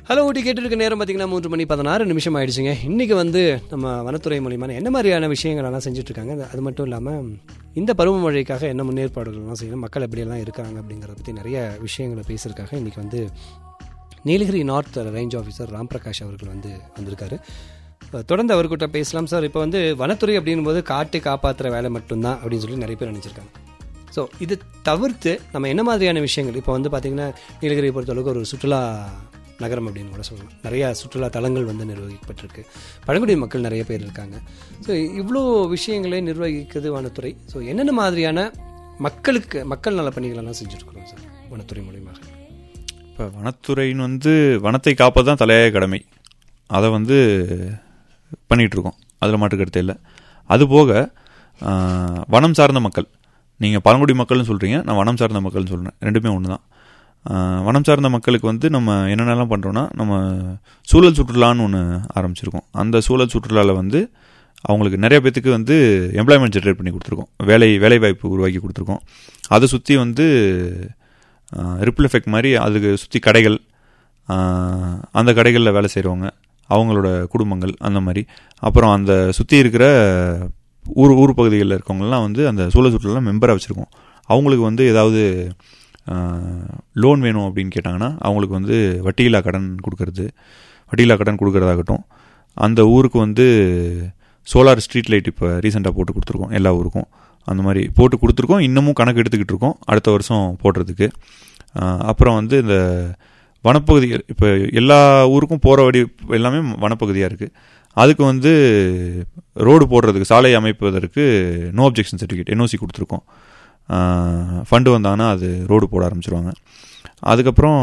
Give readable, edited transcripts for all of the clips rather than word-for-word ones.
Hello ஊட்டி கேட்டுருக்க நேரம் பார்த்தீங்கன்னா 3:16 ஆயிடுச்சுங்க. இன்றைக்கி வந்து நம்ம வனத்துறை மூலியமான என்ன மாதிரியான விஷயங்களெல்லாம் செஞ்சுட்ருக்காங்க, அது மட்டும் இல்லாமல் இந்த பருவமழைக்காக என்ன முன்னேற்பாடுகள்லாம் செய்யணும், மக்கள் எப்படியெல்லாம் இருக்காங்க அப்படிங்கிறத பற்றி நிறைய விஷயங்களை பேசுகிறதுக்காக இன்றைக்கி வந்து Nilgiri north range officer Ramprakash அவர்கள் வந்திருக்காரு. தொடர்ந்து அவர்கிட்ட பேசலாம். சார், இப்போ வந்து வனத்துறை அப்படின்போது காட்டு காப்பாற்றுற வேலை மட்டும்தான் அப்படின்னு சொல்லி நிறைய பேர் நினச்சிருக்காங்க. ஸோ இது தவிர்த்து நம்ம என்ன மாதிரியான விஷயங்கள், இப்போ வந்து பார்த்திங்கன்னா நீலகிரியை பொறுத்தளவுக்கு ஒரு சுற்றுலா நகரம் அப்படின்னு கூட சொல்லலாம். நிறையா சுற்றுலா தலங்கள் வந்து நிர்வகிக்கப்பட்டிருக்கு. பழங்குடி மக்கள் நிறைய பேர் இருக்காங்க. ஸோ இவ்வளோ விஷயங்களே நிர்வகிக்கிறது வனத்துறை. ஸோ என்னென்ன மாதிரியான மக்கள் நல பணிகளெல்லாம் செஞ்சுருக்குறோம் சார் வனத்துறை மூலியமாக? இப்போ வனத்துறைன்னு வந்து வனத்தை காப்பது தான் தலையாய கடமை. அதை வந்து பண்ணிகிட்ருக்கோம், அதில் மாற்றுக்கருத்து இல்லை. அதுபோக வனம் சார்ந்த மக்கள், நீங்கள் பழங்குடி மக்கள்னு சொல்கிறீங்க, நான் வனம் சார்ந்த மக்கள்னு சொல்கிறேன், ரெண்டுமே ஒன்று தான். வனம் சார்ந்த மக்களுக்கு வந்து நம்ம என்னென்னலாம் பண்ணுறோன்னா, நம்ம சூழல் சுற்றுலான்னு ஒன்று ஆரம்பிச்சிருக்கோம். அந்த சூழல் சுற்றுலாவில் வந்து அவங்களுக்கு நிறைய பேத்துக்கு வந்து எம்ப்ளாய்மெண்ட் ஜென்ரேட் பண்ணி கொடுத்துருக்கோம், வேலை வாய்ப்பு உருவாக்கி கொடுத்துருக்கோம். அதை சுற்றி வந்து ரிப்பிள் எஃபெக்ட் மாதிரி அதுக்கு சுற்றி கடைகள், அந்த கடைகளில் வேலை செய்கிறவங்க, அவங்களோட குடும்பங்கள், அந்த மாதிரி. அப்புறம் அந்த சுற்றி இருக்கிற ஊர் பகுதிகளில் இருக்கவங்கலாம் வந்து அந்த சூழல் சுற்றுலா மெம்பராக வச்சுருக்கோம். அவங்களுக்கு வந்து ஏதாவது லோன் வேணும் அப்படின்னு கேட்டாங்கன்னா அவங்களுக்கு வந்து வட்டியில்லா கடன் கொடுக்கறதாகட்டும், அந்த ஊருக்கு வந்து சோலார் ஸ்ட்ரீட் லைட் இப்போ ரீசெண்டாக போட்டு கொடுத்துருக்கோம், எல்லா ஊருக்கும் அந்த மாதிரி போட்டு கொடுத்துருக்கோம். இன்னமும் கணக்கு எடுத்துக்கிட்டு இருக்கோம் அடுத்த வருஷம் போடுறதுக்கு. அப்புறம் வந்து இந்த வனப்பகுதிகள், இப்போ எல்லா ஊருக்கும் போகிற வழி எல்லாமே வனப்பகுதியாக இருக்குது. அதுக்கு வந்து ரோடு போடுறதுக்கு, சாலை அமைப்பதற்கு நோ அப்ஜெக்ஷன் சர்டிஃபிகேட் NOC கொடுத்துருக்கோம். ஃபண்டு வந்தாங்கன்னா அது ரோடு போட ஆரம்பிச்சிருவாங்க. அதுக்கப்புறம்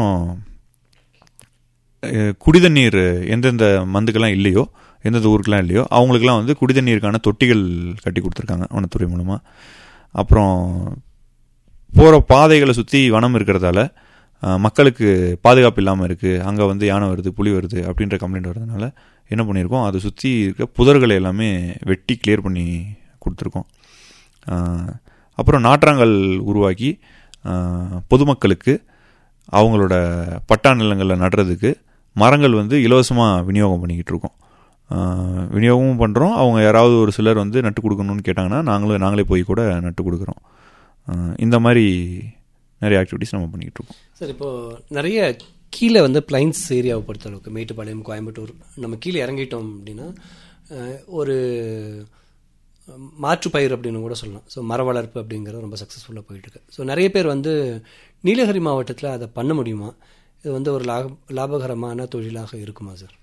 குடிதண்ணீர் எந்தெந்த மந்துக்கெல்லாம் இல்லையோ, எந்தெந்த ஊருக்கெலாம் இல்லையோ அவங்களுக்கெல்லாம் வந்து குடிதண்ணீருக்கான தொட்டிகள் கட்டி கொடுத்துருக்காங்க வனத்துறை மூலமாக. அப்புறம் போகிற பாதைகளை சுற்றி வனம் இருக்கிறதால மக்களுக்கு பாதுகாப்பு இல்லாமல் இருக்குது, அங்கே வந்து யானை வருது, புலி வருது அப்படின்ற கம்ப்ளைண்ட் வர்றதுனால என்ன பண்ணியிருக்கோம், அதை சுற்றி இருக்க புதர்களை எல்லாமே வெட்டி கிளியர் பண்ணி கொடுத்துருக்கோம். அப்புறம் நாற்றாங்கல் உருவாக்கி பொதுமக்களுக்கு அவங்களோட பட்டா நிலங்களில் நடுறதுக்கு மரங்கள் வந்து இலவசமாக விநியோகம் பண்ணிக்கிட்டு இருக்கோம். விநியோகமும் பண்ணுறோம். அவங்க யாராவது ஒரு சிலர் வந்து நட்டு கொடுக்கணும்னு கேட்டாங்கன்னா நாங்களே போய் கூட நட்டு கொடுக்குறோம். இந்த மாதிரி நிறைய ஆக்டிவிட்டிஸ் நம்ம பண்ணிக்கிட்டு இருக்கோம். சார், இப்போது நிறைய கீழே வந்து பிளைன்ஸ் ஏரியாவை பொறுத்தளவுக்கு மேட்டுப்பாளையம், கோயம்புத்தூர், நம்ம கீழே இறங்கிட்டோம் அப்படின்னா ஒரு மாற்றுப்பயிர் அப்படின்னு கூட சொல்லலாம். ஸோ மர வளர்ப்பு அப்படிங்கிறது ரொம்ப சக்ஸஸ்ஃபுல்லாக போயிட்டுருக்கு. ஸோ நிறைய பேர் வந்து நீலகிரி மாவட்டத்தில் அதை பண்ண முடியுமா? இது வந்து ஒரு லாபகரமான தொழிலாக இருக்குமா சார்?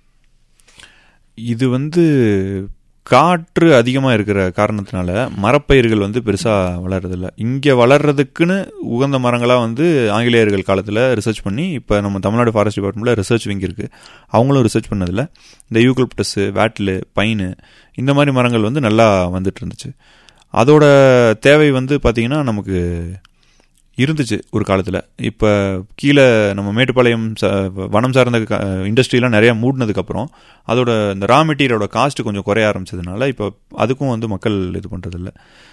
இது வந்து காற்று அதிகமாக இருக்கிற காரணத்தினால மரப்பயிர்கள் வந்து பெருசாக வளர்றதில்ல. இங்கே வளர்றதுக்குன்னு உகந்த மரங்களாக வந்து ஆங்கிலேயர்கள் காலத்தில் ரிசர்ச் பண்ணி, இப்போ நம்ம தமிழ்நாடு ஃபாரஸ்ட் டிபார்ட்மெண்ட்டில் ரிசர்ச் விங் இருக்குது, அவங்களும் ரிசர்ச் பண்ணதில் இந்த யூக்கலிப்டஸ்ஸு, வேட்டில், பைனு, இந்த மாதிரி மரங்கள் வந்து நல்லா வந்துட்டு இருந்துச்சு. அதோட தேவை வந்து பார்த்திங்கன்னா நமக்கு இருந்துச்சு ஒரு காலத்தில். இப்போ கீழே நம்ம மேட்டுப்பாளையம் வனம் சார்ந்த இண்டஸ்ட்ரியெலாம் நிறையா மூடினதுக்கப்புறம் அதோட இந்த ரா மெட்டீரியலோட காஸ்ட்டு கொஞ்சம் குறைய ஆரம்பிச்சதுனால இப்போ அதுக்கும் வந்து மக்கள் இது பண்ணுறதில்ல.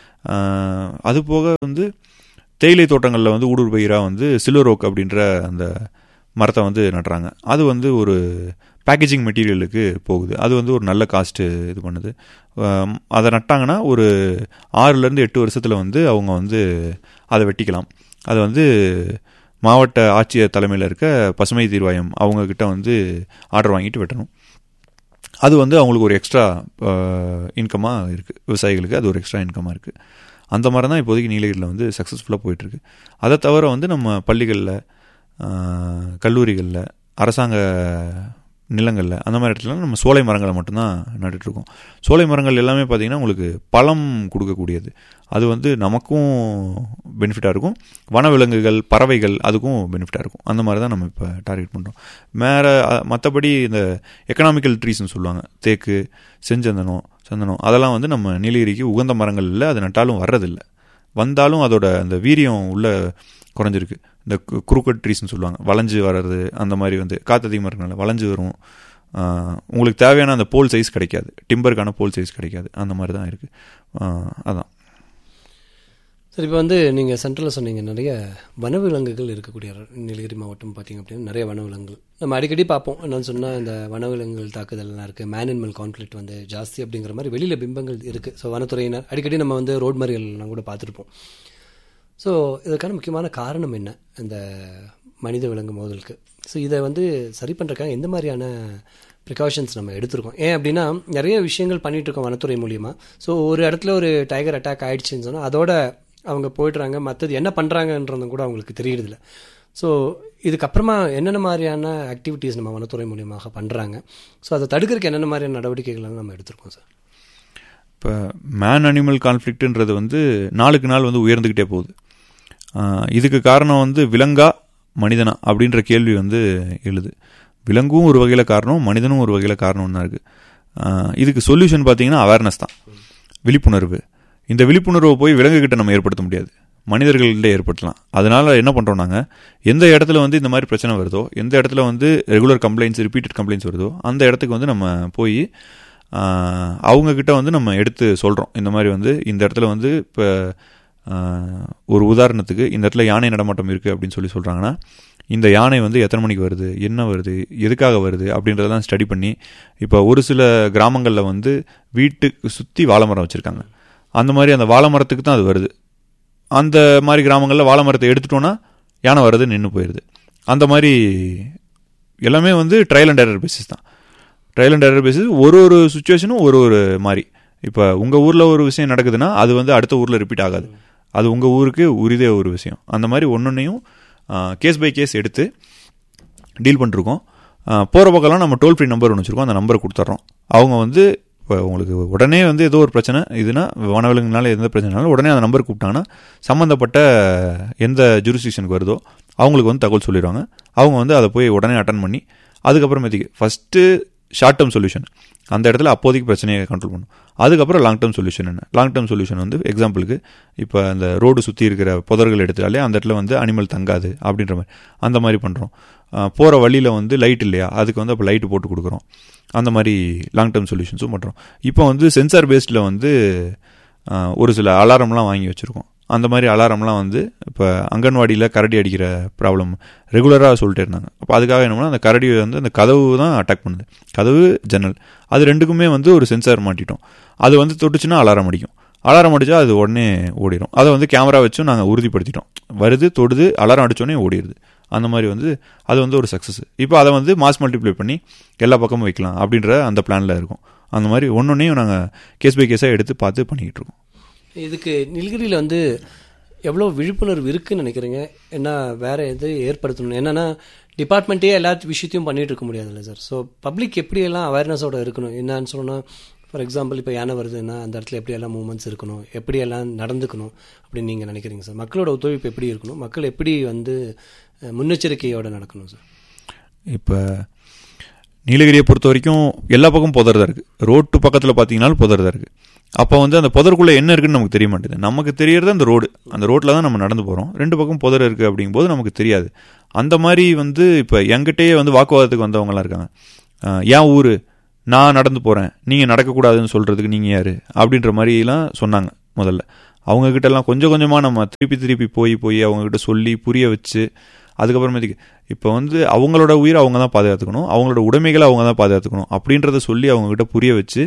அது போக வந்து தேயிலை தோட்டங்களில் வந்து ஊடுருவயிராக வந்து சில்வர் ஓக் அப்படின்ற அந்த மரத்தை வந்து நடுறாங்க. அது வந்து ஒரு பேக்கேஜிங் மெட்டீரியலுக்கு போகுது. அது வந்து ஒரு நல்ல காஸ்ட்டு இது பண்ணுது. அதை நட்டாங்கன்னா ஒரு 6 to 8 வருஷத்தில் வந்து அவங்க வந்து அதை வெட்டிக்கலாம். அது வந்து மாவட்ட ஆட்சியர் தலைமையில் இருக்க பசுமை தீர்வாயம் அவங்கக்கிட்ட வந்து ஆர்டர் வாங்கிட்டு வெட்டணும். அது வந்து அவங்களுக்கு ஒரு எக்ஸ்ட்ரா இன்கமாக இருக்குது, விவசாயிகளுக்கு அது ஒரு எக்ஸ்ட்ரா இன்கமாக இருக்குது. அந்த மாதிரி தான் இப்போதைக்கு நீலகிரியில் வந்து சக்ஸஸ்ஃபுல்லாக போயிட்டுருக்கு. அதை தவிர வந்து நம்ம பள்ளிகளில், கல்லூரிகளில், அரசாங்க நிலங்களில், அந்த மாதிரி இடத்துல நம்ம சோலை மரங்களை மட்டும்தான் நட்டுட்ருக்கோம். சோலை மரங்கள் எல்லாமே பார்த்திங்கன்னா உங்களுக்கு பழம் கொடுக்கக்கூடியது. அது வந்து நமக்கும் பெனிஃபிட்டாக இருக்கும், வனவிலங்குகள், பறவைகள் அதுக்கும் பெனிஃபிட்டாக இருக்கும். அந்த மாதிரி தான் நம்ம இப்போ டார்கெட் பண்ணுறோம். வேறு மற்றபடி இந்த எக்கனாமிக்கல் ட்ரீஸ்ன்னு சொல்லுவாங்க, தேக்கு, சந்தனம், அதெல்லாம் வந்து நம்ம நீலகிரிக்கு உகந்த மரங்கள் இல்லை. அது நட்டாலும் வர்றதில்லை. வந்தாலும் அதோட அந்த வீரியம் உள்ள குறைஞ்சிருக்கு. இந்த குறுக்கட் ட்ரீஸ்ன்னு சொல்லுவாங்க, வளைஞ்சு வர்றது, அந்த மாதிரி வந்து காற்று அதிகமாக இருக்கனால வளைஞ்சு வரும். உங்களுக்கு தேவையான அந்த போல் சைஸ் கிடைக்காது, டிம்பருக்கான போல் சைஸ் கிடைக்காது. அந்த மாதிரி தான் இருக்குது. அதான் சார் இப்போ வந்து நீங்கள் சென்ட்ரலில் சொன்னீங்க நிறைய வனவிலங்குகள் இருக்கக்கூடிய நீலகிரி மாவட்டம் பார்த்திங்க அப்படின்னா நிறைய வனவிலங்குகள் நம்ம அடிக்கடி பார்ப்போம். என்னன்னு சொன்னால் இந்த வனவிலங்குகள் தாக்குதல்லாம் இருக்குது, மேன் அனிமல் கான்ஃப்ளிக்ட் வந்து ஜாஸ்தி அப்படிங்கிற மாதிரி வெளியில் பிம்பங்கள் இருக்குது. ஸோ வனத்துறையினர் அடிக்கடி நம்ம வந்து ரோட் மறியல்லாம் கூட பார்த்துருப்போம். ஸோ இதற்கான முக்கியமான காரணம் என்ன இந்த மனித விலங்கு மோதலுக்கு? ஸோ இதை வந்து சரி பண்ணுறதுக்காக எந்த மாதிரியான ப்ரிகாஷன்ஸ் நம்ம எடுத்திருக்கோம்? ஏன் அப்படின்னா நிறைய விஷயங்கள் பண்ணிகிட்ருக்கோம் வனத்துறை மூலிமா. ஸோ ஒரு இடத்துல ஒரு டைகர் அட்டாக் ஆகிடுச்சின்னு சொன்னால் அதோட அவங்க போய்ட்றாங்க, மற்றது என்ன பண்ணுறாங்கன்றதும் கூட அவங்களுக்கு தெரியறதில்ல. ஸோ இதுக்கப்புறமா என்னென்ன மாதிரியான ஆக்டிவிட்டீஸ் நம்ம வனத்துறை மூலியமாக பண்ணுறாங்க, ஸோ அதை தடுக்கிறதுக்கு என்னென்ன மாதிரியான நடவடிக்கைகள் நம்ம எடுத்திருக்கோம் சார்? இப்போ மேன் அனிமல் கான்ஃப்ளிக்ட்டுன்றது வந்து நாளுக்கு நாள் வந்து உயர்ந்துக்கிட்டே போகுது. இதுக்கு காரணம் வந்து விலங்கா மனிதனா அப்படின்ற கேள்வி வந்து எழுது. விலங்கும் ஒரு வகையில் காரணம், மனிதனும் ஒரு வகையில் காரணம் தான் இருக்குது. இதுக்கு சொல்யூஷன் பார்த்தீங்கன்னா அவேர்னஸ் தான், விழிப்புணர்வு. இந்த விழிப்புணர்வை போய் விலங்குகிட்ட நம்ம ஏற்படுத்த முடியாது, மனிதர்கள்கிட்ட ஏற்படுத்தலாம். அதனால் என்ன பண்ணுறோம், நாங்கள் எந்த இடத்துல வந்து இந்த மாதிரி பிரச்சனை வருதோ, எந்த இடத்துல வந்து ரெகுலர் கம்ப்ளைண்ட்ஸ் ரிப்பீட்டட் கம்ப்ளைண்ட்ஸ் வருதோ அந்த இடத்துக்கு வந்து நம்ம போய் அவங்கக்கிட்ட வந்து நம்ம எடுத்து சொல்கிறோம். இந்த மாதிரி வந்து இந்த இடத்துல வந்து இப்போ ஒரு உதாரணத்துக்கு இந்த இடத்துல யானை நடமாட்டம் இருக்குது அப்படின்னு சொல்கிறாங்கன்னா இந்த யானை வந்து எத்தனை மணிக்கு வருது, என்ன வருது, எதுக்காக வருது அப்படின்றதெல்லாம் ஸ்டடி பண்ணி, இப்போ ஒரு சில கிராமங்களில் வந்து வீட்டுக்கு சுற்றி வாழை மரம் வச்சுருக்காங்க. அந்த மாதிரி அந்த வாழை மரத்துக்கு தான் அது வருது. அந்த மாதிரி கிராமங்களில் வாழை மரத்தை எடுத்துட்டோன்னா யானை வர்றது நின்று போயிடுது. அந்த மாதிரி எல்லாமே வந்து ட்ரையல் அண்ட் எரர் பேசிஸ் தான். ட்ரையல் அண்ட் எரர் பேசிஸ் ஒரு சுச்சுவேஷனும் ஒரு மாதிரி. இப்போ உங்கள் ஊரில் ஒரு விஷயம் நடக்குதுன்னா அது வந்து அடுத்த ஊரில் ரிப்பீட் ஆகாது, அது உங்கள் ஊருக்கு உரிதே ஒரு விஷயம். அந்த மாதிரி ஒன்னொன்னையும் கேஸ் பை கேஸ் எடுத்து டீல் பண்ணிருக்கோம். போகிற பக்கம்லாம் நம்ம டோல் ஃப்ரீ நம்பர் ஒன்று வச்சுருக்கோம், அந்த நம்பரை கொடுத்துட்றோம். அவங்க வந்து இப்போ உங்களுக்கு உடனே வந்து ஏதோ ஒரு பிரச்சனை இதுனா, வனவிலங்குனால எந்த பிரச்சனைனாலும் உடனே அந்த நம்பர் கூப்பிட்டாங்கன்னா சம்மந்தப்பட்ட எந்த ஜூரிஸ்டிக்ஷனுக்கு வருதோ அவங்களுக்கு வந்து தகவல் சொல்லிடுவாங்க. அவங்க வந்து அதை போய் உடனே அட்டன் பண்ணி அதுக்கப்புறமேட்டுக்கு ஃபஸ்ட்டு ஷார்ட் டேர்ம் சொல்யூஷன், அந்த இடத்துல அப்போதைக்கு பிரச்சனையை கண்ட்ரோல் பண்ணும். அதுக்கப்புறம் லாங் டேர்ம் சொல்யூஷன் என்ன? லாங் டேர்ம் சொல்யூஷன் வந்து எக்ஸாம்பிளுக்கு இப்போ அந்த ரோடு சுற்றி இருக்கிற புதர்கள் எடுத்தாலே அந்த இடத்துல வந்து அனிமல் தங்காது அப்படின்ற மாதிரி அந்த மாதிரி பண்ணுறோம். போகிற வழியில் வந்து லைட் இல்லையா, அதுக்கு வந்து அப்போ லைட்டு போட்டு கொடுக்குறோம். அந்த மாதிரி லாங் டேர்ம் சொல்யூஷன்ஸும் பண்ணுறோம். இப்போ வந்து சென்சார் பேஸ்டில் வந்து ஒரு சில அலாரம்லாம் வாங்கி வச்சுருக்கோம். அந்த மாதிரி அலாரம்லாம் வந்து இப்போ அங்கன்வாடியில் கரடி அடிக்கிற ப்ராப்ளம் ரெகுலராக சொல்லிட்டே இருந்தாங்க. அப்போ அதுக்காக என்னன்னா அந்த கரடி வந்து அந்த கதவு தான் அட்டாக் பண்ணுது, கதவு ஜன்னல், அது ரெண்டுக்குமே வந்து ஒரு சென்சார் மாட்டிட்டோம். அது வந்து தொட்டுச்சுன்னா அலாரம் அடிக்கும், அலாரம் அடித்தா அது உடனே ஓடிடும். அதை வந்து கேமரா வச்சும் நாங்கள் உறுதிப்படுத்திட்டோம், வருது தொடுது அலாரம் அடித்தோடனே ஓடிடுது. அந்த மாதிரி வந்து அது வந்து ஒரு சக்ஸஸ். இப்போ அதை வந்து மாஸ் மல்டிப்ளை பண்ணி எல்லா பக்கமும் வைக்கலாம் அப்படின்ற அந்த பிளானில் இருக்கும். அந்த மாதிரி ஒன்னொன்னையும் நாங்கள் கேஸ் பை கேஸாக எடுத்து பார்த்து பண்ணிக்கிட்டு இருக்கோம். இதுக்கு நீலகிரியில் வந்து எவ்வளோ விழிப்புணர்வு இருக்குதுன்னு நினைக்கிறீங்க? ஏன்னா வேறு எது ஏற்படுத்தணும், என்னென்னா டிபார்ட்மெண்ட்டே எல்லா விஷயத்தையும் பண்ணிகிட்டு இருக்க முடியாதுல்ல சார். ஸோ பப்ளிக் எப்படியெல்லாம் அவேர்னஸோடு இருக்கணும்? என்னன்னு சொன்னால் ஃபார் எக்ஸாம்பிள் இப்போ யானை வருதுன்னா அந்த இடத்துல எப்படியெல்லாம் மூவ்மெண்ட்ஸ் இருக்கணும், எப்படியெல்லாம் நடந்துக்கணும் அப்படின்னு நீங்கள் நினைக்கிறீங்க சார்? மக்களோட ஒத்துழைப்பு எப்படி இருக்கணும், மக்கள் எப்படி வந்து முன்னெச்சரிக்கையோடு நடக்கணும் சார்? இப்போ நீலகிரியை பொறுத்த வரைக்கும் எல்லா பக்கமும் புதர் தான் இருக்குது. ரோட்டு பக்கத்தில் பார்த்தீங்கன்னாலும் புதர் தான் இருக்குது. அப்போ வந்து அந்த புதருக்குள்ளே என்ன இருக்குன்னு நமக்கு தெரிய மாட்டேது. நமக்கு தெரியறது அந்த ரோடு, அந்த ரோட்டில் தான் நம்ம நடந்து போகிறோம். ரெண்டு பக்கம் புதர் இருக்குது அப்படிங்கும்போது நமக்கு தெரியாது. அந்த மாதிரி வந்து இப்போ என்கிட்டயே வந்து வாக்குவாதத்துக்கு வந்தவங்களாம் இருக்காங்க. என் ஊர், நான் நடந்து போகிறேன், நீங்கள் நடக்கக்கூடாதுன்னு சொல்கிறதுக்கு நீங்கள் யார் அப்படின்ற மாதிரிலாம் சொன்னாங்க. முதல்ல அவங்கக்கிட்டலாம் கொஞ்சம் கொஞ்சமாக நம்ம திருப்பி போய் அவங்கக்கிட்ட சொல்லி புரிய வச்சு அதுக்கப்புறமேட்டுக்கு இப்போ வந்து அவங்களோட உயிரை அவங்க தான் பாதுகாத்துக்கணும், அவங்களோட உடைமைகளை அவங்க தான் பாதுகாத்துக்கணும் அப்படின்றத சொல்லி அவங்கக்கிட்ட புரிய வச்சு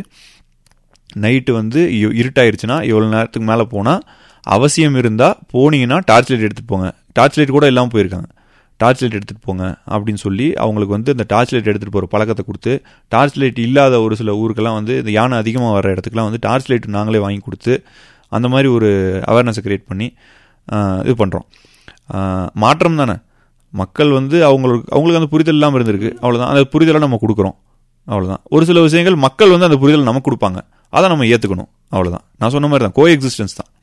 நைட்டு வந்து இருட்டாயிருச்சுன்னா எவ்வளோ நேரத்துக்கு மேலே போனால் அவசியம் இருந்தால் போனீங்கன்னா டார்ச் லைட் எடுத்துகிட்டு போங்க, டார்ச் லைட் கூட இல்லாமல் போயிருக்காங்க, டார்ச் லைட் எடுத்துகிட்டு போங்க அப்படின்னு சொல்லி அவங்களுக்கு வந்து இந்த டார்ச் லைட் எடுத்துகிட்டு போகிற பழக்கத்தை கொடுத்து, டார்ச் லைட் இல்லாத ஒரு சில ஊருக்கெல்லாம் வந்து இந்த யானை அதிகமாக வர இடத்துக்குலாம் வந்து டார்ச் லைட் நாங்களே வாங்கி கொடுத்து அந்த மாதிரி ஒரு அவேர்னஸை க்ரியேட் பண்ணி இது பண்ணுறோம். மாற்றம் தானே, மக்கள் வந்து அவங்களுக்கு அந்த புரிதல் இல்லாமல் இருந்திருக்கு, அவ்வளோதான். அந்த புரிதலை நம்ம கொடுக்குறோம், அவ்வளோதான். ஒரு சில விஷயங்கள் மக்கள் வந்து அந்த புரிதல் நமக்கு கொடுப்பாங்க, அதை நம்ம ஏற்றுக்கணும், அவ்வளோதான். நான் சொன்ன மாதிரி தான், கோ எக்ஸிஸ்டன்ஸ் தான்.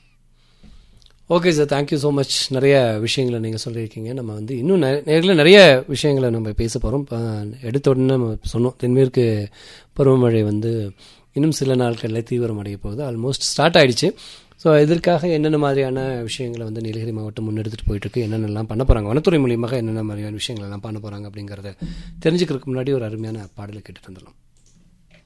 Okay sir, thank you so much. நிறைய விஷயங்களை நீங்கள் சொல்லியிருக்கீங்க. நம்ம வந்து இன்னும் நேரில் நிறைய விஷயங்களை நம்ம பேச போகிறோம். எடுத்த உடனே நம்ம சொன்னோம் தென்மேற்கு பருவமழை வந்து இன்னும் சில நாட்களில் தீவிரமடைய போகுது, ஆல்மோஸ்ட் ஸ்டார்ட் ஆகிடுச்சு. ஸோ இதற்காக என்னென்ன மாதிரியான விஷயங்களை வந்து நீலகிரி மாவட்டம் முன்னெடுத்துட்டு போயிட்டுருக்கு, என்னென்னலாம் பண்ண போகிறாங்க, வனத்துறை மூலியமாக என்னென்ன மாதிரியான விஷயங்கள் எல்லாம் பண்ண போகிறாங்க அப்படிங்கிறத தெரிஞ்சுக்கிறதுக்கு முன்னாடி ஒரு அருமையான பாடலை கேட்டுட்டு வந்துடலாம்.